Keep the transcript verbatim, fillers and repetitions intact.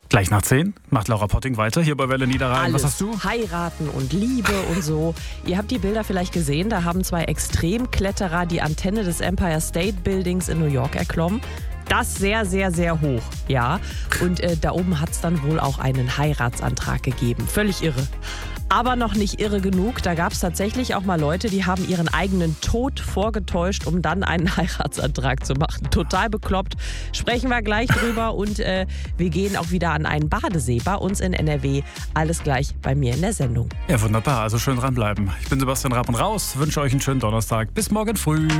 Gleich nach zehn macht Laura Potting weiter hier bei Welle Niederrhein. Alles. Was hast du? Heiraten und Liebe und so. Ihr habt die Bilder vielleicht gesehen, da haben zwei Extremkletterer die Antenne des Empire State Buildings in New York erklommen. Das sehr, sehr, sehr hoch, ja. Und äh, da oben hat es dann wohl auch einen Heiratsantrag gegeben. Völlig irre. Aber noch nicht irre genug. Da gab es tatsächlich auch mal Leute, die haben ihren eigenen Tod vorgetäuscht, um dann einen Heiratsantrag zu machen. Total bekloppt. Sprechen wir gleich drüber. Und äh, wir gehen auch wieder an einen Badesee bei uns in N R W. Alles gleich bei mir in der Sendung. Ja, wunderbar. Also schön dranbleiben. Ich bin Sebastian Rapp und raus. Wünsche euch einen schönen Donnerstag. Bis morgen früh.